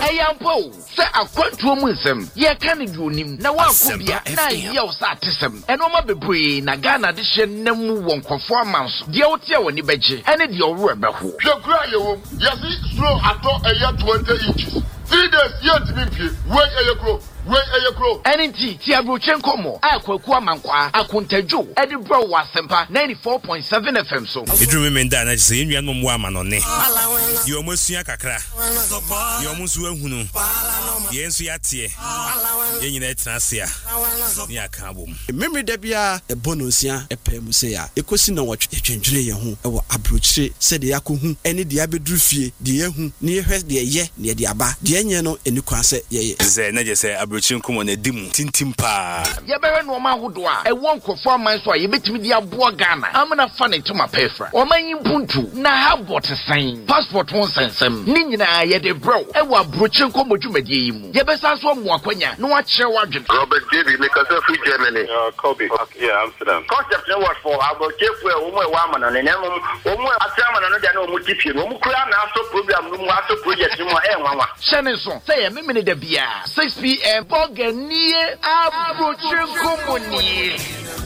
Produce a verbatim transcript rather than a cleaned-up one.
Eyampo, say a quantum ye can do him. Now, one could be a nine years at Tism, and Oma Bebre, Nagana, the Shen Nemu won't conform months. The Otia when you bedge, and it your rubber. The Grayo, yes, slow at all a year twenty inches. Three days yet to be where a grow. Where are you grow? N T Tiabrochenko mo akwa mankwa akuntejo Edinburgh Wasempa ninety-four point seven F M so. Edru memenda na se enua no mo ama no ne. Ye omosua kakra. Ye omusu ahunu. Ye ensu yatie. Ye nyina etrase a. Ni aka bom. Memory da bia e bonosia e pem se ya. Ekosi na wotwe etwendwene ye ho e wo abrochire se de yakohu ene de abeduru fie de yehu ne yehwe de ye ne de aba. De enye no eni kwan se ye ye. Ze na je se Chinkumo na dimu tintim pa ya bere no ma hodo a e won kofo aman so a ye betimi di aboa Ghana amana fa ne to ma pefra o man yimpuntu na ha bot sign passport won sensem ni nyina ye de bro e wa brochenko modwumadie yi mu ye besa so mu akwanya no wa kire wadwen Robert David make us free Germany. Uh, Kobe. Okay, yeah, Amsterdam. Concept no what for about chefu e wo mo e wa mana ne nem wo mo atiama na no dia na o mu tipie no mu kura na so program no mu aso project no e nwanwa shene so say ye memene da bia six p m Boganie Abrochenko Moni.